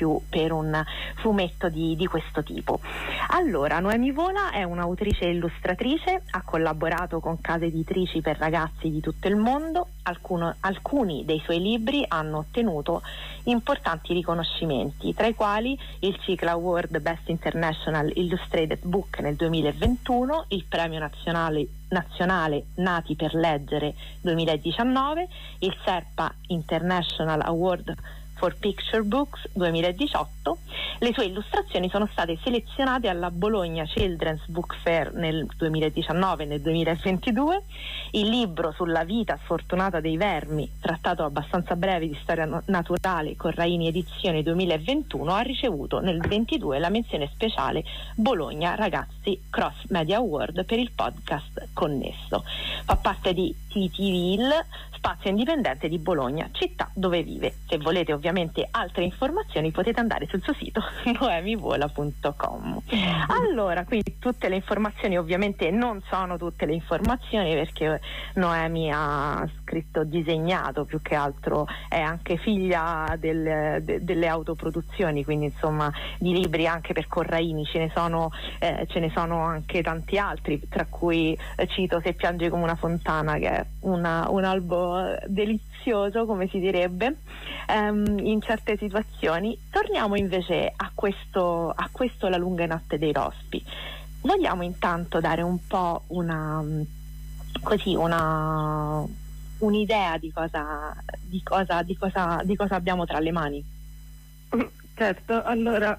più per un fumetto di questo tipo. Allora, Noemi Vola è un'autrice e illustratrice, ha collaborato con case editrici per ragazzi di tutto il mondo. Alcuni dei suoi libri hanno ottenuto importanti riconoscimenti, tra i quali il Cicla Award Best International Illustrated Book nel 2021, il Premio Nazionale Nati per Leggere 2019, il Serpa International Award for Picture Books 2018. Le sue illustrazioni sono state selezionate alla Bologna Children's Book Fair nel 2019 e nel 2022. Il libro sulla vita sfortunata dei vermi, trattato abbastanza breve di storia naturale, Corraini Edizioni 2021, ha ricevuto nel 2022 la menzione speciale Bologna Ragazzi Cross Media Award per il podcast connesso. Fa parte di TTVIL, spazio indipendente di Bologna, città dove vive. Se volete ovviamente altre informazioni potete andare sul suo sito noemivola.com. Allora, quindi tutte le informazioni, ovviamente non sono tutte le informazioni, perché Noemi ha scritto, disegnato, più che altro è anche figlia delle autoproduzioni, quindi insomma di libri anche per Corraini ce ne sono anche tanti altri, tra cui cito Se piange come una fontana, che è un albo delizioso, come si direbbe, in certe situazioni. Torniamo invece a questo La lunga notte dei rospi. Vogliamo intanto dare un po' un'idea di cosa abbiamo tra le mani? Certo, allora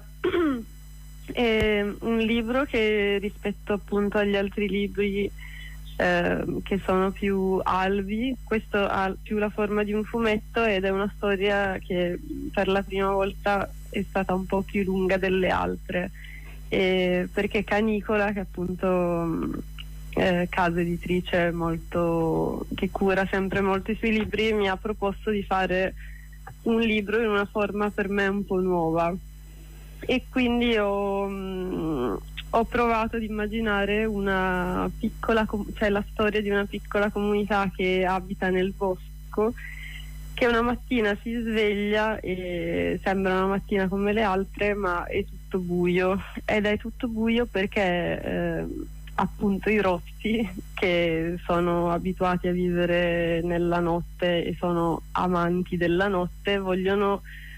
è un libro che, rispetto appunto agli altri libri che sono più albi, questo ha più la forma di un fumetto ed è una storia che per la prima volta è stata un po' più lunga delle altre, perché Canicola, che appunto casa editrice molto, che cura sempre molto i suoi libri, mi ha proposto di fare un libro in una forma per me un po' nuova, e quindi ho provato ad immaginare una piccola, cioè la storia di una piccola comunità che abita nel bosco, che una mattina si sveglia e sembra una mattina come le altre, ma è tutto buio, ed è tutto buio perché appunto i rospi, che sono abituati a vivere nella notte e sono amanti della notte, vogliono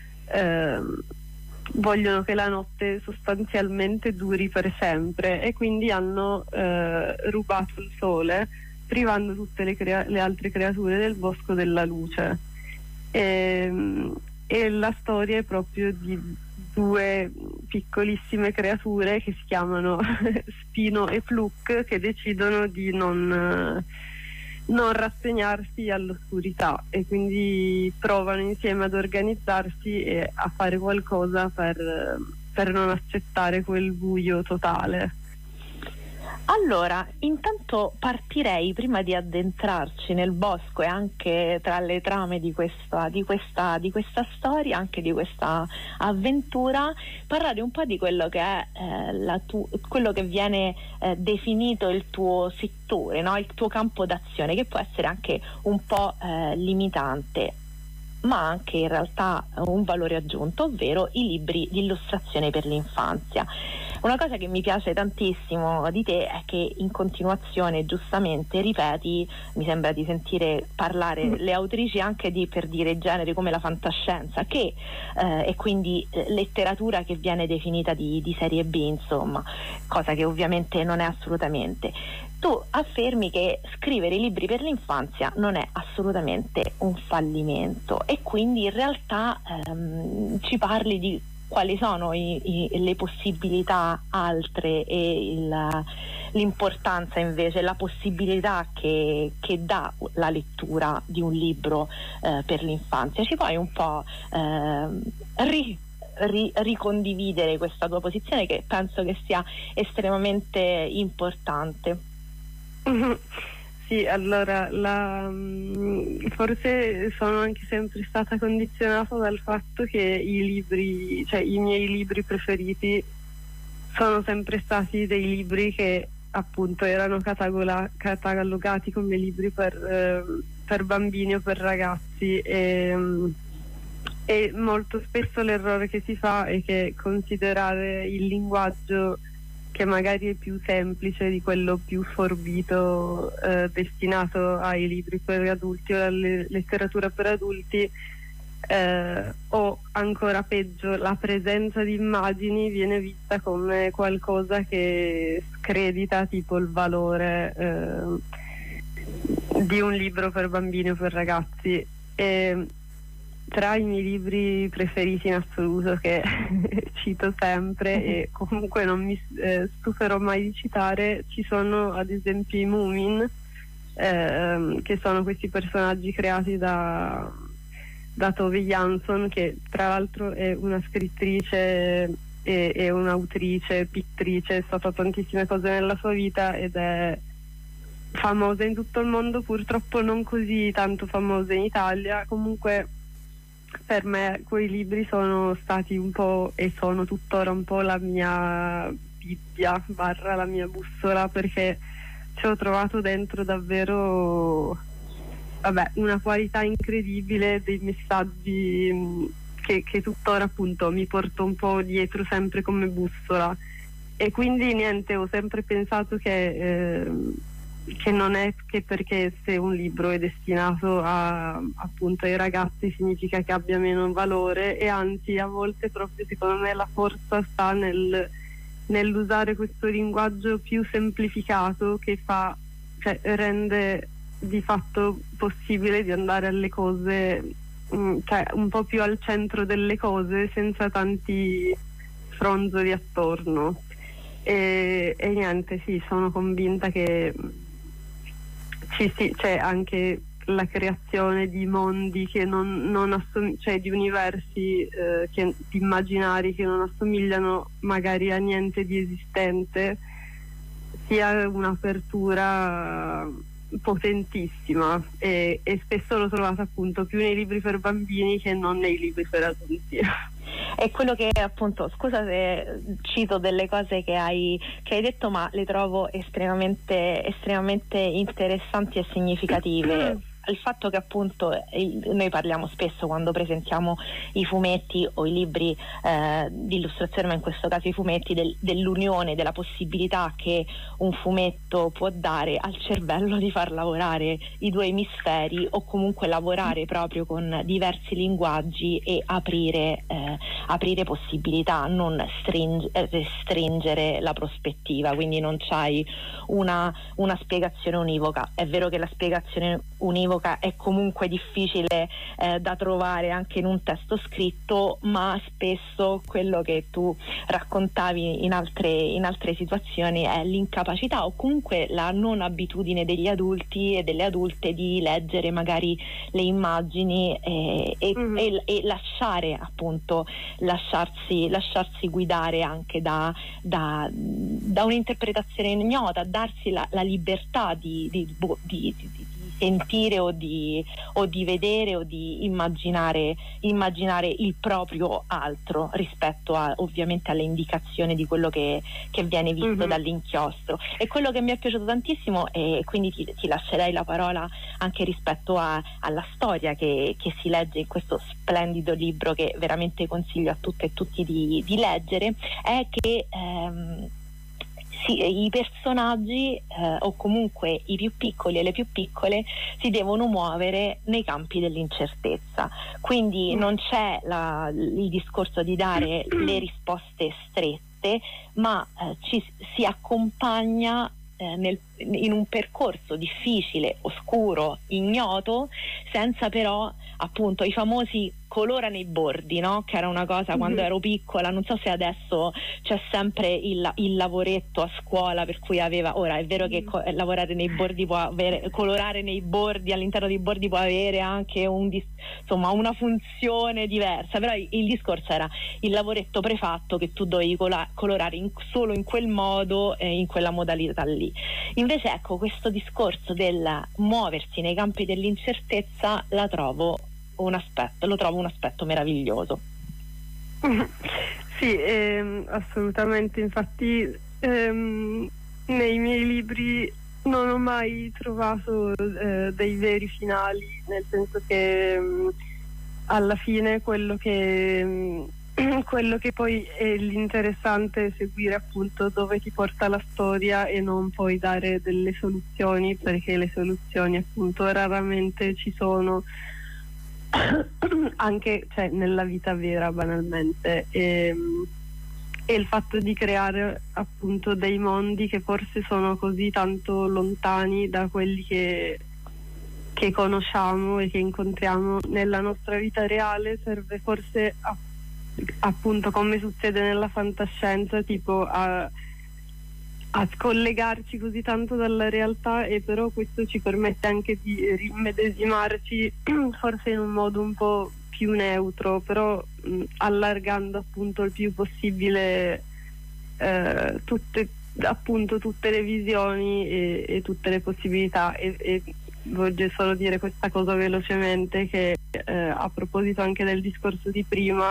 che la notte sostanzialmente duri per sempre, e quindi hanno rubato il sole, privando tutte le altre creature del bosco della luce. E la storia è proprio di due piccolissime creature che si chiamano Spino e Fluke, che decidono di non rassegnarsi all'oscurità, e quindi provano insieme ad organizzarsi e a fare qualcosa per non accettare quel buio totale. Allora, intanto partirei, prima di addentrarci nel bosco e anche tra le trame di questa storia, anche di questa avventura, parlare un po' di quello che è quello che viene definito il tuo settore, no? Il tuo campo d'azione, che può essere anche un po' limitante, ma anche in realtà un valore aggiunto, ovvero i libri di illustrazione per l'infanzia. Una cosa che mi piace tantissimo di te è che in continuazione, giustamente, ripeti, mi sembra di sentire parlare le autrici anche per dire generi come la fantascienza, che e quindi letteratura che viene definita di serie B, insomma, cosa che ovviamente non è assolutamente. Tu affermi che scrivere libri per l'infanzia non è assolutamente un fallimento, e quindi in realtà ci parli di quali sono le possibilità altre e l'importanza, invece, la possibilità che dà la lettura di un libro per l'infanzia. Ci puoi un po' ricondividere questa tua posizione, che penso che sia estremamente importante? Sì, allora forse sono anche sempre stata condizionata dal fatto che i miei libri preferiti sono sempre stati dei libri che appunto erano catalogati come libri per bambini o per ragazzi, e E molto spesso l'errore che si fa è che considerare il linguaggio, che magari è più semplice di quello più forbito, destinato ai libri per adulti o alla letteratura per adulti, o ancora peggio, la presenza di immagini viene vista come qualcosa che scredita tipo il valore di un libro per bambini o per ragazzi. E tra i miei libri preferiti in assoluto, che cito sempre e comunque non mi stuferò mai di citare, ci sono ad esempio i Moomin, che sono questi personaggi creati da Tove Jansson, che tra l'altro è una scrittrice e un'autrice, pittrice, è stata tantissime cose nella sua vita ed è famosa in tutto il mondo, purtroppo non così tanto famosa in Italia. Comunque per me quei libri sono stati un po', e sono tuttora un po', la mia Bibbia / la mia bussola, perché ci ho trovato dentro davvero una qualità incredibile, dei messaggi che tuttora appunto mi porto un po' dietro sempre come bussola. E quindi niente, ho sempre pensato che non è che perché se un libro è destinato appunto ai ragazzi significa che abbia meno valore, e anzi a volte proprio secondo me la forza sta nell'usare questo linguaggio più semplificato, che rende di fatto possibile di andare alle cose, cioè un po' più al centro delle cose, senza tanti fronzoli attorno. E niente, sì, sono convinta che sì, c'è anche la creazione di mondi che cioè di universi, di immaginari che non assomigliano magari a niente di esistente, sia un'apertura potentissima, e spesso l'ho trovata appunto più nei libri per bambini che non nei libri per adulti. È quello che appunto, scusa se cito delle cose che hai detto, ma le trovo estremamente interessanti e significative. Il fatto che appunto noi parliamo spesso quando presentiamo i fumetti o i libri di illustrazione, ma in questo caso i fumetti, dell'unione, della possibilità che un fumetto può dare al cervello di far lavorare i due emisferi, o comunque lavorare proprio con diversi linguaggi e aprire possibilità, non restringere la prospettiva, quindi non c'hai una spiegazione univoca. È vero che la spiegazione univoca è comunque difficile da trovare anche in un testo scritto, ma spesso quello che tu raccontavi in altre situazioni è l'incapacità o comunque la non abitudine degli adulti e delle adulte di leggere magari le immagini e lasciare appunto lasciarsi guidare anche da un'interpretazione ignota, darsi la libertà di sentire o di vedere o di immaginare il proprio altro rispetto ovviamente alle indicazioni di quello che viene visto dall'inchiostro. E quello che mi è piaciuto tantissimo, e quindi ti lascerei la parola anche rispetto alla storia che si legge in questo splendido libro, che veramente consiglio a tutte e tutti di leggere, è che i personaggi o comunque i più piccoli e le più piccole si devono muovere nei campi dell'incertezza, quindi non c'è il discorso di dare le risposte strette, ma si accompagna in un percorso difficile, oscuro, ignoto, senza però appunto i famosi colora nei bordi, no? Che era una cosa quando ero piccola, non so se adesso c'è sempre il lavoretto a scuola per cui ora è vero che lavorare nei bordi può avere, colorare nei bordi, all'interno dei bordi può avere anche una funzione diversa, però il discorso era il lavoretto prefatto che tu dovevi colorare solo in quel modo, in quella modalità lì. Invece ecco, questo discorso del muoversi nei campi dell'incertezza lo trovo un aspetto meraviglioso. Sì, assolutamente. Infatti nei miei libri non ho mai trovato dei veri finali, nel senso che alla fine quello che poi è l'interessante è seguire appunto dove ti porta la storia e non poi dare delle soluzioni, perché le soluzioni appunto raramente ci sono anche, cioè, nella vita vera, banalmente. E il fatto di creare appunto dei mondi che forse sono così tanto lontani da quelli che conosciamo e che incontriamo nella nostra vita reale serve forse appunto, come succede nella fantascienza, tipo a scollegarci così tanto dalla realtà, e però questo ci permette anche di rimedesimarci forse in un modo un po' più neutro, però allargando appunto il più possibile tutte le visioni e tutte le possibilità. E voglio solo dire questa cosa velocemente, che a proposito anche del discorso di prima,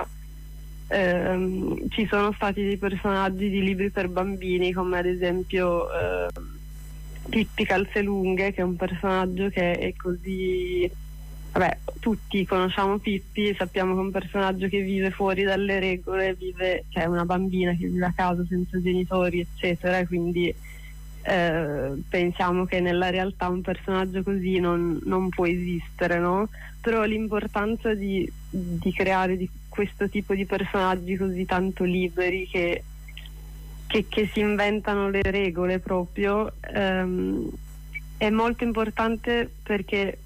ci sono stati dei personaggi di libri per bambini, come ad esempio Pippi Calzelunghe, che è un personaggio che è così, vabbè, tutti conosciamo Pippi e sappiamo che è un personaggio che vive fuori dalle regole, cioè una bambina che vive a casa senza genitori eccetera, e quindi pensiamo che nella realtà un personaggio così non può esistere, no? Però l'importanza di creare di questo tipo di personaggi così tanto liberi che si inventano le regole proprio è molto importante, perché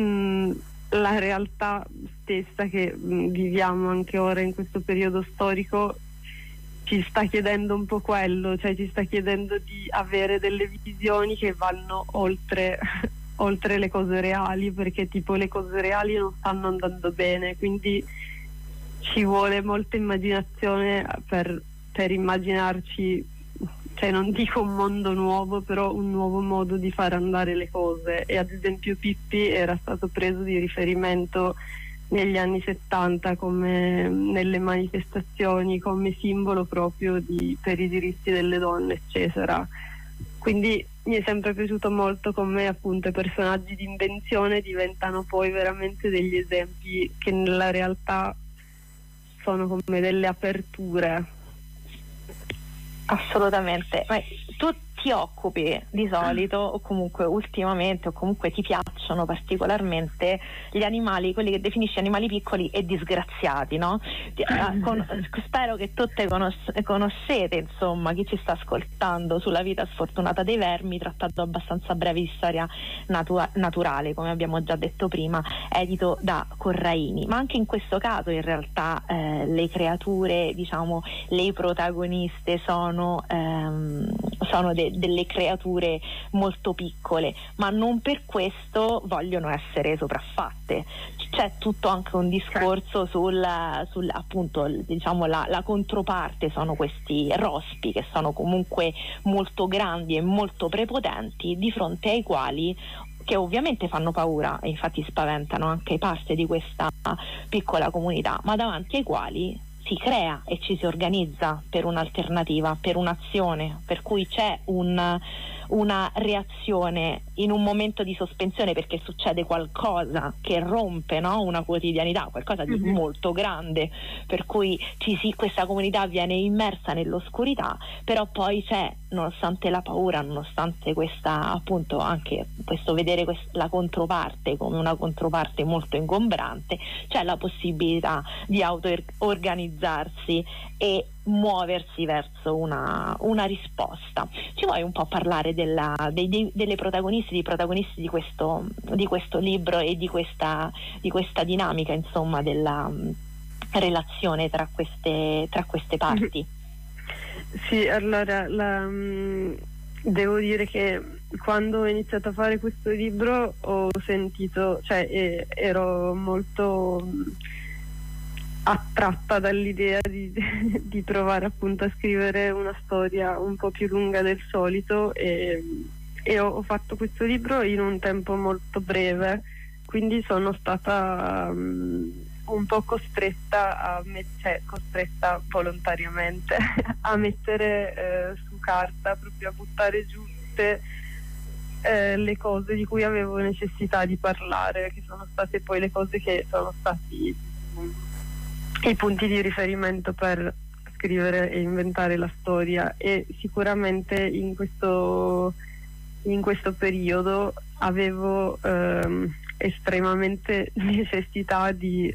la realtà stessa che viviamo anche ora in questo periodo storico ci sta chiedendo un po' quello, cioè ci sta chiedendo di avere delle visioni che vanno oltre le cose reali, perché tipo le cose reali non stanno andando bene, quindi ci vuole molta immaginazione per immaginarci, cioè non dico un mondo nuovo, però un nuovo modo di far andare le cose. E ad esempio Pippi era stato preso di riferimento negli anni 70 come nelle manifestazioni, come simbolo proprio per i diritti delle donne eccetera. Quindi mi è sempre piaciuto molto come appunto i personaggi di invenzione diventano poi veramente degli esempi che nella realtà sono come delle aperture. Assolutamente. Ma tu ti occupi di solito, o comunque ultimamente, o comunque ti piacciono particolarmente gli animali, quelli che definisci animali piccoli e disgraziati, no? Spero che tutte conoscete, insomma, chi ci sta ascoltando, Sulla vita sfortunata dei vermi, trattato abbastanza breve di storia naturale, come abbiamo già detto prima, edito da Corraini. Ma anche in questo caso in realtà le creature, diciamo, le protagoniste sono delle creature molto piccole, ma non per questo vogliono essere sopraffatte. C'è tutto anche un discorso sul appunto, diciamo, la controparte sono questi rospi, che sono comunque molto grandi e molto prepotenti, di fronte ai quali, che ovviamente fanno paura e infatti spaventano anche parte di questa piccola comunità, ma davanti ai quali si crea e ci si organizza per un'alternativa, per un'azione, per cui c'è una reazione in un momento di sospensione, perché succede qualcosa che rompe, no? Una quotidianità, qualcosa di molto grande, per cui questa comunità viene immersa nell'oscurità, però poi c'è, nonostante la paura, nonostante questa, appunto, anche questo vedere la controparte come una controparte molto ingombrante, c'è la possibilità di auto-organizzarsi e muoversi verso una risposta. Ci vuoi un po' parlare delle protagonisti di questo libro e di questa dinamica, insomma, della relazione tra queste parti? Sì, allora devo dire che quando ho iniziato a fare questo libro ho sentito, cioè ero molto attratta dall'idea di provare appunto a scrivere una storia un po' più lunga del solito, e ho fatto questo libro in un tempo molto breve, quindi sono stata un po' costretta costretta volontariamente a mettere su carta, proprio a buttare giù tutte le cose di cui avevo necessità di parlare, che sono state poi le cose che sono stati i punti di riferimento per scrivere e inventare la storia, e sicuramente in questo periodo avevo estremamente necessità di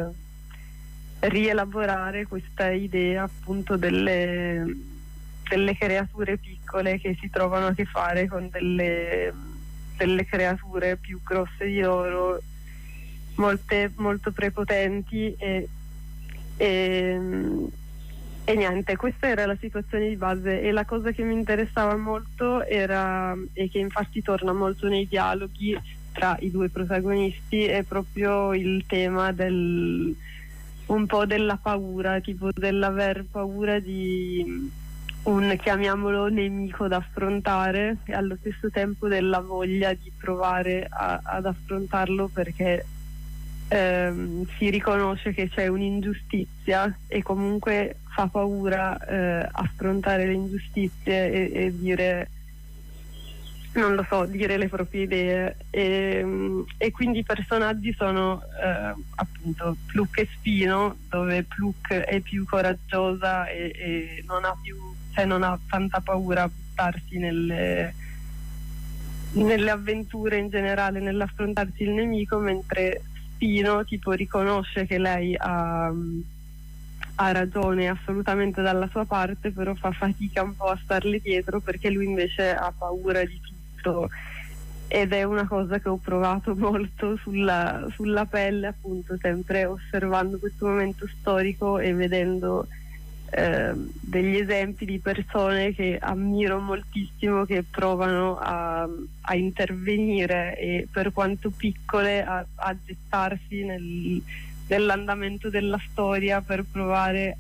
rielaborare questa idea appunto delle creature piccole che si trovano a che fare con delle creature più grosse di loro, molto prepotenti, e niente, questa era la situazione di base, e la cosa che mi interessava molto era, e che infatti torna molto nei dialoghi tra i due protagonisti, è proprio il tema un po' della paura, tipo dell'aver paura di un, chiamiamolo, nemico da affrontare, e allo stesso tempo della voglia di provare ad affrontarlo, perché si riconosce che c'è un'ingiustizia e comunque fa paura affrontare le ingiustizie e dire, non lo so, dire le proprie idee, e quindi i personaggi sono appunto Pluk e Spino, dove Pluk è più coraggiosa e non ha tanta paura a buttarsi nelle avventure in generale, nell'affrontarsi il nemico, mentre Spino tipo riconosce che lei ha ragione assolutamente dalla sua parte, però fa fatica un po' a starle dietro, perché lui invece ha paura di tutto, ed è una cosa che ho provato molto sulla pelle, appunto, sempre osservando questo momento storico e vedendo degli esempi di persone che ammiro moltissimo, che provano a intervenire, e per quanto piccole a gettarsi nell'andamento della storia per provare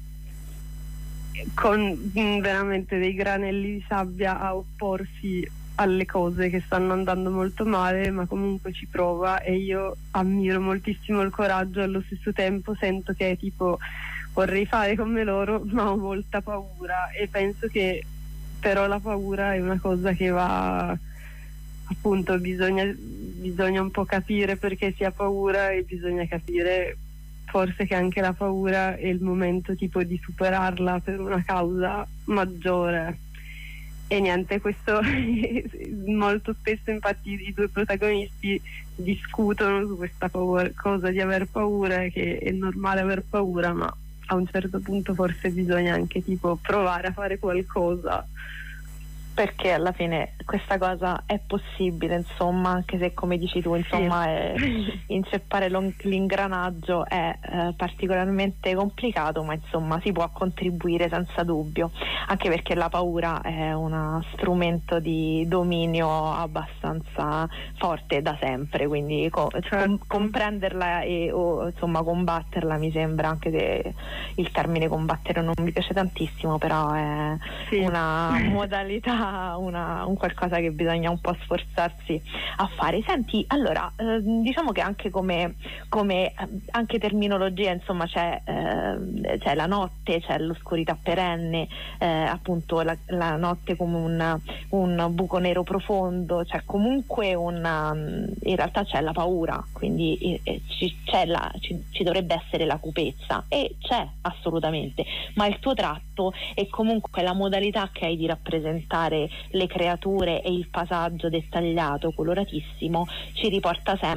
con veramente dei granelli di sabbia a opporsi alle cose che stanno andando molto male, ma comunque ci prova, e io ammiro moltissimo il coraggio. Allo stesso tempo sento che tipo vorrei fare come loro, ma ho molta paura, e penso che però la paura è una cosa che va, appunto, bisogna un po' capire perché si ha paura, e bisogna capire forse che anche la paura è il momento tipo di superarla per una causa maggiore. E niente, questo molto spesso infatti i due protagonisti discutono su questa cosa di aver paura, che è normale aver paura, ma a un certo punto forse bisogna anche tipo provare a fare qualcosa, perché alla fine questa cosa è possibile, insomma, anche se, come dici tu, insomma, inceppare l'ingranaggio è particolarmente complicato, ma insomma si può contribuire senza dubbio, anche perché la paura è uno strumento di dominio abbastanza forte da sempre, quindi comprenderla o insomma combatterla, mi sembra, anche se il termine combattere non mi piace tantissimo, però è una modalità, un qualcosa che bisogna un po' sforzarsi a fare. Senti, allora, diciamo che anche come anche terminologia, insomma, c'è la notte, c'è l'oscurità perenne, appunto la notte come un buco nero profondo, c'è comunque in realtà c'è la paura, quindi ci dovrebbe essere la cupezza, e c'è assolutamente, ma il tuo tratto e comunque la modalità che hai di rappresentare le creature e il paesaggio dettagliato, coloratissimo, ci riporta